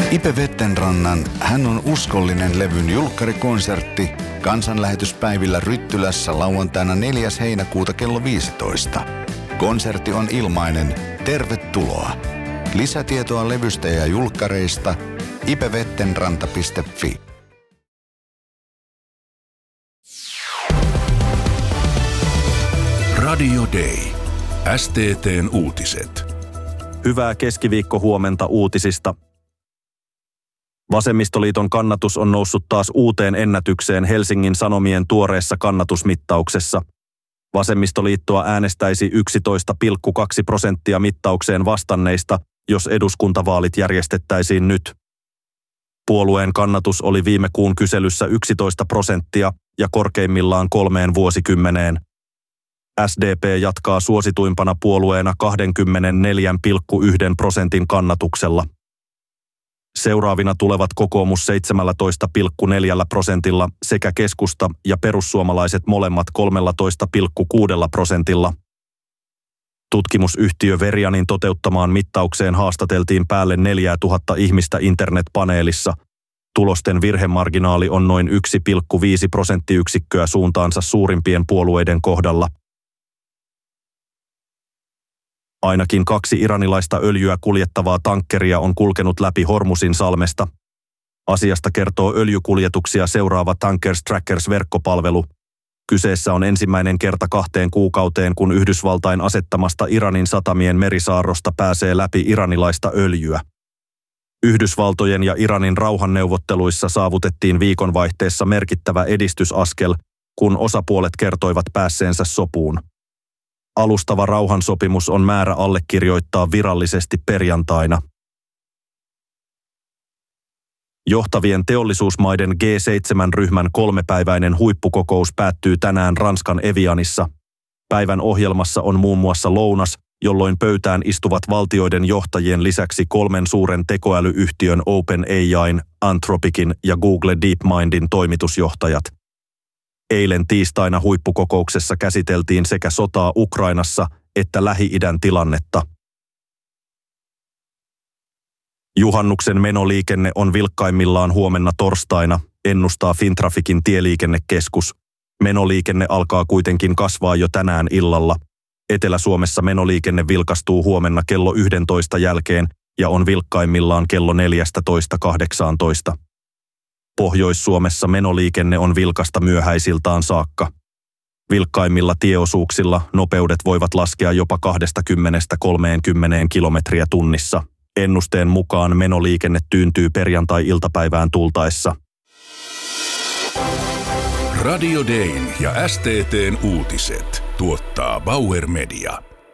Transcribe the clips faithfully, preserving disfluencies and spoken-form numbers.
Ipe Vettenrannan Hän on uskollinen levyn julkkarikonsertti kansanlähetyspäivillä Ryttylässä lauantaina neljäs heinäkuuta kello viisitoista. Konsertti on ilmainen. Tervetuloa. Lisätietoa levystä ja julkkareista ipevettenranta piste fi. Radio Day. S T T:n uutiset. Hyvää keskiviikkohuomenta uutisista. Vasemmistoliiton kannatus on noussut taas uuteen ennätykseen Helsingin Sanomien tuoreessa kannatusmittauksessa. Vasemmistoliittoa äänestäisi yksitoista pilkku kaksi prosenttia mittaukseen vastanneista, jos eduskuntavaalit järjestettäisiin nyt. Puolueen kannatus oli viime kuun kyselyssä yksitoista prosenttia ja korkeimmillaan kolmeen vuosikymmeneen. S D P jatkaa suosituimpana puolueena kaksikymmentäneljä pilkku yksi prosentin kannatuksella. Seuraavina tulevat kokoomus seitsemäntoista pilkku neljä prosentilla sekä keskusta ja perussuomalaiset molemmat kolmetoista pilkku kuusi prosentilla. Tutkimusyhtiö Verianin toteuttamaan mittaukseen haastateltiin päälle neljätuhatta ihmistä internetpaneelissa. Tulosten virhemarginaali on noin yksi pilkku viisi prosenttiyksikköä suuntaansa suurimpien puolueiden kohdalla. Ainakin kaksi iranilaista öljyä kuljettavaa tankkeria on kulkenut läpi Hormusin salmesta. Asiasta kertoo öljykuljetuksia seuraava Tankers Trackers-verkkopalvelu. Kyseessä on ensimmäinen kerta kahteen kuukauteen, kun Yhdysvaltain asettamasta Iranin satamien merisaarrosta pääsee läpi iranilaista öljyä. Yhdysvaltojen ja Iranin rauhanneuvotteluissa saavutettiin viikonvaihteessa merkittävä edistysaskel, kun osapuolet kertoivat päässeensä sopuun. Alustava rauhansopimus on määrä allekirjoittaa virallisesti perjantaina. Johtavien teollisuusmaiden G seitsemän-ryhmän kolmepäiväinen huippukokous päättyy tänään Ranskan Evianissa. Päivän ohjelmassa on muun muassa lounas, jolloin pöytään istuvat valtioiden johtajien lisäksi kolmen suuren tekoälyyhtiön OpenAI:n, Anthropicin ja Google DeepMindin toimitusjohtajat. Eilen tiistaina huippukokouksessa käsiteltiin sekä sotaa Ukrainassa että Lähi-idän tilannetta. Juhannuksen menoliikenne on vilkkaimmillaan huomenna torstaina, ennustaa Fintraficin tieliikennekeskus. Menoliikenne alkaa kuitenkin kasvaa jo tänään illalla. Etelä-Suomessa menoliikenne vilkastuu huomenna kello yksitoista jälkeen ja on vilkkaimmillaan kello neljätoista kahdeksantoista. Pohjois-Suomessa menoliikenne on vilkasta myöhäisiltaan saakka. Vilkkaimmilla tieosuuksilla nopeudet voivat laskea jopa kaksikymmentä kolmekymmentä kilometriä tunnissa. Ennusteen mukaan menoliikenne tyyntyy perjantai-iltapäivään tultaessa. Radio Dayn ja S T T:n uutiset tuottaa Bauer Media.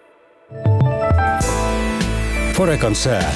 Forecan sää.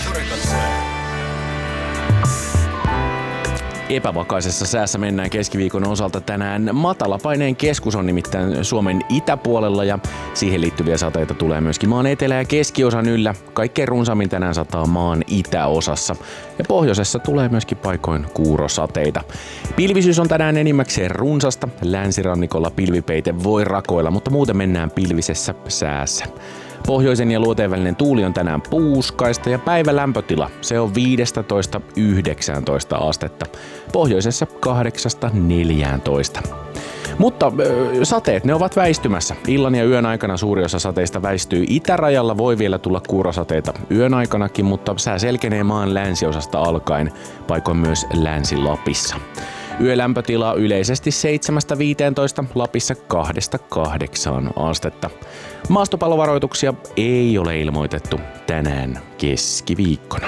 Epävakaisessa säässä mennään keskiviikon osalta tänään. Matalapaineen keskus on nimittäin Suomen itäpuolella ja siihen liittyviä sateita tulee myöskin maan etelä- ja keskiosan yllä. Kaikkein runsaammin tänään sataa maan itäosassa. Ja pohjoisessa tulee myöskin paikoin kuurosateita. Pilvisyys on tänään enimmäkseen runsasta. Länsirannikolla pilvipeite voi rakoilla, mutta muuten mennään pilvisessä säässä. Pohjoisen ja luoteen välinen tuuli on tänään puuskaista ja päivän lämpötila, se on viisitoista yhdeksäntoista astetta. Pohjoisessa kahdeksasta neljääntoista. Mutta sateet, ne ovat väistymässä. Illan ja yön aikana suuri osa sateista väistyy. Itärajalla voi vielä tulla kuurosateita yön aikanakin, mutta sää selkenee maan länsiosasta alkaen, paikoin myös Länsi-Lapissa. Yölämpötila yleisesti seitsemästä viiteentoista, Lapissa kahdesta kahdeksaan astetta. Maastopallovaroituksia ei ole ilmoitettu tänään keskiviikkona.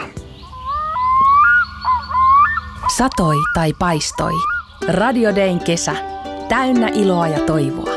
Satoi tai paistoi. Radio Dayn kesä. Täynnä iloa ja toivoa.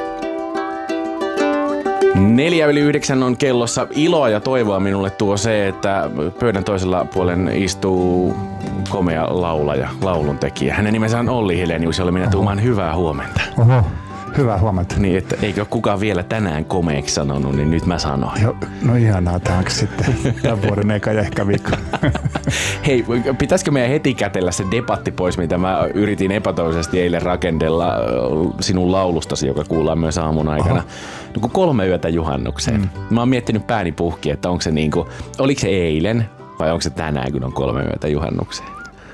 Neljä yli yhdeksän on kellossa. Iloa ja toivoa minulle tuo se, että pöydän toisella puolen istuu komea laulaja, lauluntekijä. Hänen nimensä on Olli Helenius, jolle minä tuumaan hyvää huomenta. Oho, hyvää huomenta. Niin, että eikö ole kukaan vielä tänään komeeksi sanonut, niin nyt mä sanoin. Jo, no ihanaa, tämä onko sitten tämän vuoden eka ja ehkä viikko. Hei, pitäisikö meidän heti kätellä se debatti pois, mitä mä yritin epätoisesti eilen rakennella sinun laulustasi, joka kuullaan myös aamun aikana. No kun kolme yötä juhannukseen. Mm. Mä oon miettinyt pääni puhki, että onko se niinku, oliko se eilen vai onko se tänään, kun on kolme yötä juhannukseen?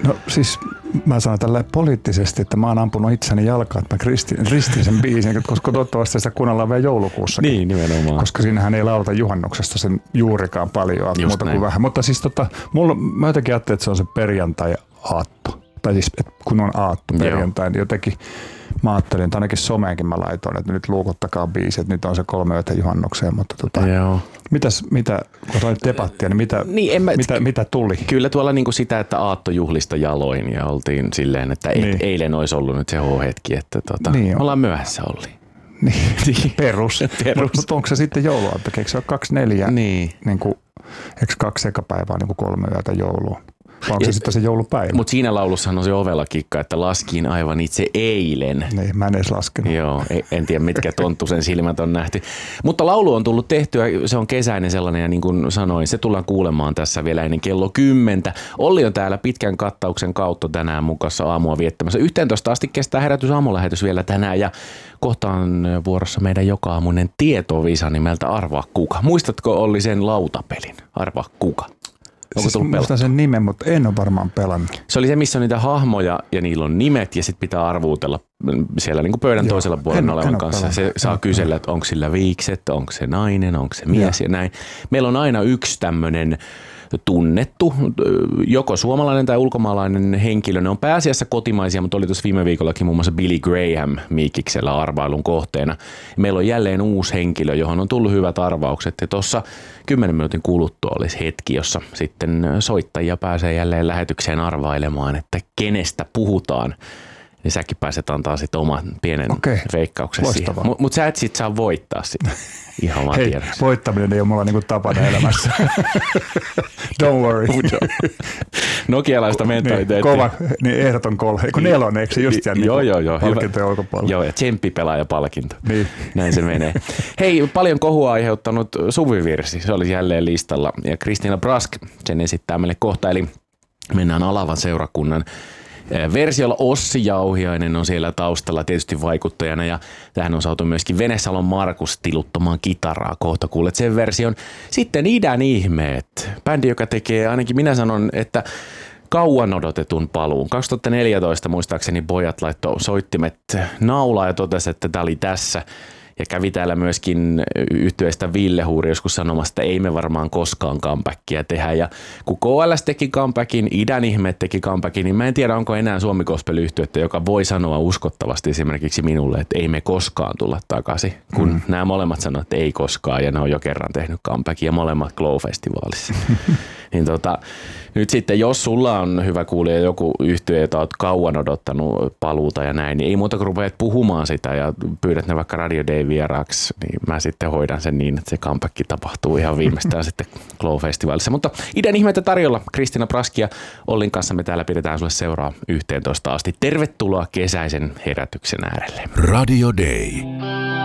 No siis mä sanon tällä poliittisesti, että mä oon ampunut itseni jalkaan, että mä ristin, ristin sen biisin, koska toivottavasti sitä kuunnellaan vielä joulukuussakin. Niin, nimenomaan. Koska siinähän ei laulata juhannuksesta sen juurikaan paljon, Just muuta näin. kuin vähän. Mutta siis tota, mulla, mä jotenkin ajattelin, että se on se perjantai-aatto. Tai siis, kun on aatto perjantai, niin jotenkin mä ajattelin, että ainakin someenkin mä laitoin, että nyt luukuttakaa biisi, että nyt on se kolme yötä juhannukseen, mutta tota, Joo. mitäs, mitä, kun sait debattia, niin mitä, Niin, en mä, mitä, mitä tuli? Kyllä tuolla niinku sitä, että aattojuhlista jaloin ja oltiin silleen, että niin. eilen olisi ollut nyt se H-hetki, että tota, niin ollaan myöhässä Olli. Niin, perus. Perus. Mutta onko se sitten jouluaatto? Eikö se ole kaksi neljä? Niin. Niin kuin, eikö kaksi sekapäivää niin kuin kolme yötä joulua? Vai onko se sitten se joulupäivä? Mutta siinä laulussahan on se ovella kikka, että laskin aivan itse eilen. Niin, mä en edes laskenut. Joo, en tiedä mitkä Tonttusen silmät on nähty. Mutta laulu on tullut tehtyä, se on kesäinen sellainen ja niin kuin sanoin, se tullaan kuulemaan tässä vielä ennen kello kymmentä. Olli on täällä pitkän kattauksen kautta tänään mukassa aamua viettämässä. yhteentoista asti kestää herätys aamulähetys vielä tänään ja kohta on vuorossa meidän joka-aamuinen tietovisa nimeltä Arvaa kuka. Muistatko Olli sen lautapelin? Arvaa kuka. Onko Siis muistan sen nimen, mutta en ole varmaan pelannut. Se oli se, missä on niitä hahmoja ja niillä on nimet ja sitten pitää arvuutella siellä niin kuin pöydän Joo, toisella puolella olevan kanssa. Pelannut. Se saa kysellä, että onko sillä viikset, onko se nainen, onko se mies Joo. ja näin. Meillä on aina yksi tämmöinen tunnettu, joko suomalainen tai ulkomaalainen henkilö. Ne on pääasiassa kotimaisia, mutta oli tuossa viime viikollakin muun muassa Billy Graham Miikiksellä arvailun kohteena. Meillä on jälleen uusi henkilö, johon on tullut hyvät arvaukset. Ja tuossa kymmenen minuutin kuluttua olisi hetki, jossa sitten soittajia pääsee jälleen lähetykseen arvailemaan, että kenestä puhutaan. Niin säkin pääset antaa sitten oman pienen okay. veikkauksen siihen. Mutta mut sä et sit saa voittaa sitä. Ihan vaan Hei, tiedoksi. voittaminen ei ole mulla niinku tapana elämässä. Don't worry. Nokialaista mentaliteettia. Niin, kova, niin ehdoton kolme. Eikö nelonen, eikö se just jää joo, joo, joo, palkintojen ulkopuolella? Joo, ja tsemppipelaajapalkinto. Niin. Näin se menee. Hei, paljon kohua aiheuttanut Suvivirsi. Se oli jälleen listalla. Ja Kristiina Brask sen esittää meille kohta. Eli mennään Alavan seurakunnan versiolla. Ossi Jauhiainen on siellä taustalla tietysti vaikuttajana ja tähän on saatu myöskin Venesalon Markus tiluttamaan kitaraa. Kohta kuulet sen version. Sitten Idän ihmeet. Bändi, joka tekee, ainakin minä sanon, että kauan odotetun paluun. kaksituhattaneljätoista muistaakseni pojat laittoi soittimet naulaa ja totesi, että tämä oli tässä. Ja kävi täällä myöskin yhtyeestä Ville Huuri joskus sanomassa, että ei me varmaan koskaan comebackia tehdä. Ja kun K L S teki comebackin, Idän ihmeet teki comebackin, niin mä en tiedä, onko enää Suomi Gospel-yhtyettä, joka voi sanoa uskottavasti esimerkiksi minulle, että ei me koskaan tulla takaisin. Kun mm. nämä molemmat sanoo, että ei koskaan ja ne on jo kerran tehnyt comebackin ja molemmat Glow-festivaalissa. niin tota, nyt sitten, jos sulla on hyvä kuulija joku yhtye, jota olet kauan odottanut paluuta ja näin, niin ei muuta kuin rupeat puhumaan sitä ja pyydät ne vaikka Radio Day vieraaksi, niin mä sitten hoidan sen niin, että se comeback tapahtuu ihan viimeistään sitten Glow-festivaalissa. Mutta Idän ihmeitä tarjolla. Kristiina Brask ja Ollin kanssa me täällä pidetään sulle seuraa yhteentoista asti. Tervetuloa kesäisen herätyksen äärelle. Radio Day.